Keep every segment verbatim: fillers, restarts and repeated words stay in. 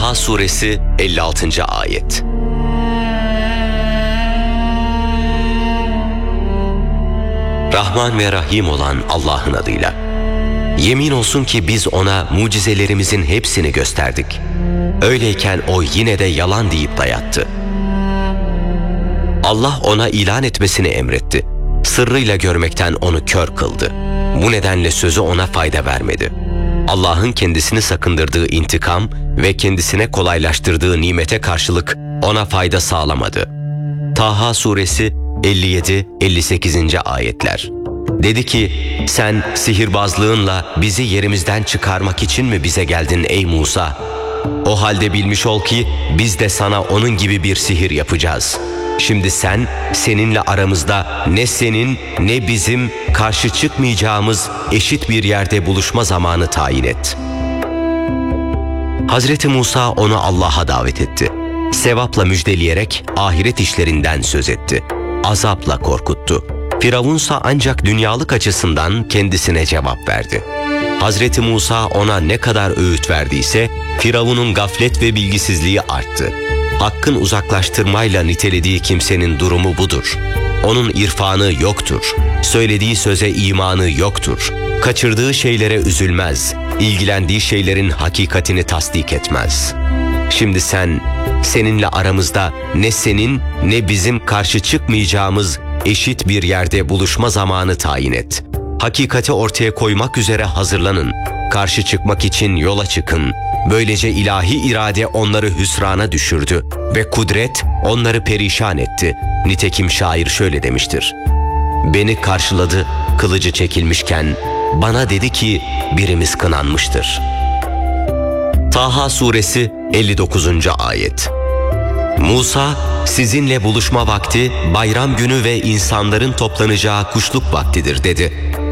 Taha Suresi elli altıncı ayet. Rahman ve Rahim olan Allah'ın adıyla. Yemin olsun ki biz ona mucizelerimizin hepsini gösterdik. Öyleyken o yine de yalan deyip dayattı. Allah ona ilan etmesini emretti. Sırrıyla görmekten onu kör kıldı. Bu nedenle sözü ona fayda vermedi. Allah'ın kendisini sakındırdığı intikam ve kendisine kolaylaştırdığı nimete karşılık ona fayda sağlamadı. Taha Suresi elli yedi elli sekizinci ayetler. Dedi ki, sen sihirbazlığınla bizi yerimizden çıkarmak için mi bize geldin ey Musa? O halde bilmiş ol ki biz de sana onun gibi bir sihir yapacağız. Şimdi sen, seninle aramızda ne senin ne bizim karşı çıkmayacağımız eşit bir yerde buluşma zamanı tayin et. Hazreti Musa onu Allah'a davet etti. Sevapla müjdeleyerek ahiret işlerinden söz etti. Azapla korkuttu. Firavunsa ancak dünyalık açısından kendisine cevap verdi. Hazreti Musa ona ne kadar öğüt verdiyse Firavun'un gaflet ve bilgisizliği arttı. Hakkın uzaklaştırmayla nitelediği kimsenin durumu budur. Onun irfanı yoktur. Söylediği söze imanı yoktur. Kaçırdığı şeylere üzülmez. İlgilendiği şeylerin hakikatini tasdik etmez. Şimdi sen, seninle aramızda ne senin ne bizim karşı çıkmayacağımız eşit bir yerde buluşma zamanı tayin et. Hakikati ortaya koymak üzere hazırlanın. Karşı çıkmak için yola çıkın. Böylece ilahi irade onları hüsrana düşürdü ve kudret onları perişan etti. Nitekim şair şöyle demiştir: beni karşıladı kılıcı çekilmişken, bana dedi ki birimiz kınanmıştır. Taha Suresi elli dokuzuncu ayet. Musa, sizinle buluşma vakti bayram günü ve insanların toplanacağı kuşluk vaktidir dedi.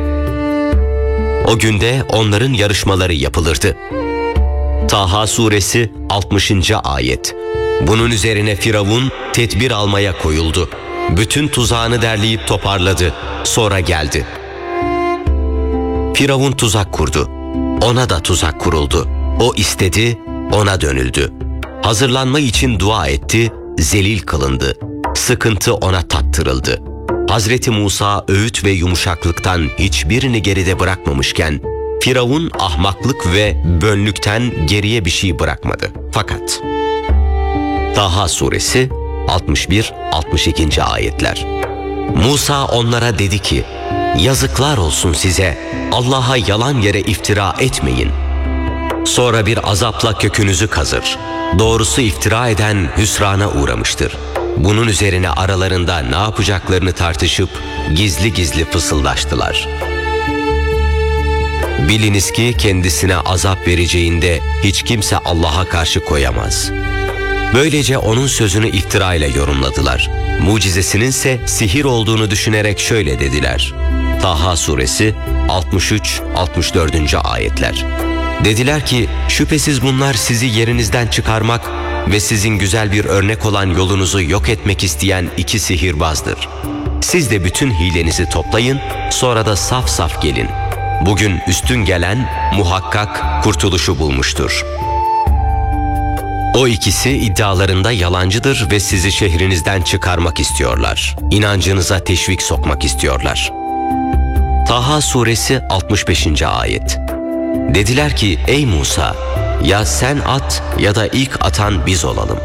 O günde onların yarışmaları yapılırdı. Taha Suresi altmışıncı ayet. Bunun üzerine Firavun tedbir almaya koyuldu. Bütün tuzağını derleyip toparladı. Sonra geldi. Firavun tuzak kurdu. Ona da tuzak kuruldu. O istedi, ona dönüldü. Hazırlanma için dua etti, zelil kılındı. Sıkıntı ona tattırıldı. Hazreti Musa öğüt ve yumuşaklıktan hiçbirini geride bırakmamışken, Firavun ahmaklık ve bönlükten geriye bir şey bırakmadı. Fakat Taha Suresi altmış bir altmış ikinci ayetler. Musa onlara dedi ki, yazıklar olsun size, Allah'a yalan yere iftira etmeyin. Sonra bir azapla kökünüzü kazır. Doğrusu iftira eden hüsrana uğramıştır. Bunun üzerine aralarında ne yapacaklarını tartışıp gizli gizli fısıldaştılar. Biliniz ki kendisine azap vereceğinde hiç kimse Allah'a karşı koyamaz. Böylece onun sözünü iftira ile yorumladılar. Mucizesinin ise sihir olduğunu düşünerek şöyle dediler. Taha Suresi altmış üç altmış dördüncü ayetler. Dediler ki, şüphesiz bunlar sizi yerinizden çıkarmak ve sizin güzel bir örnek olan yolunuzu yok etmek isteyen iki sihirbazdır. Siz de bütün hilenizi toplayın, sonra da saf saf gelin. Bugün üstün gelen muhakkak kurtuluşu bulmuştur. O ikisi iddialarında yalancıdır ve sizi şehrinizden çıkarmak istiyorlar. İnancınıza teşvik sokmak istiyorlar. Taha Suresi altmış beşinci ayet. Dediler ki, ey Musa, ya sen at ya da ilk atan biz olalım.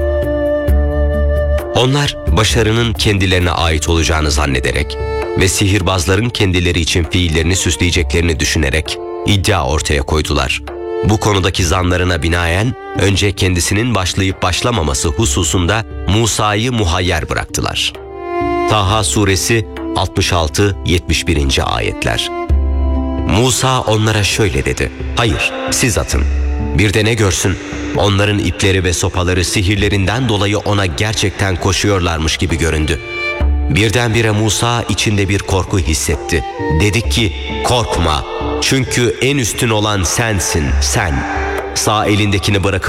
Onlar başarının kendilerine ait olacağını zannederek ve sihirbazların kendileri için fiillerini süsleyeceklerini düşünerek iddia ortaya koydular. Bu konudaki zanlarına binaen önce kendisinin başlayıp başlamaması hususunda Musa'yı muhayyer bıraktılar. Taha Suresi altmış altı yetmiş birinci ayetler. Musa onlara şöyle dedi: hayır, siz atın. Bir de ne görsün, onların ipleri ve sopaları sihirlerinden dolayı ona gerçekten koşuyorlarmış gibi göründü. Birdenbire Musa içinde bir korku hissetti. Dedik ki, korkma, çünkü en üstün olan sensin, sen. Sağ elindekini bırakıp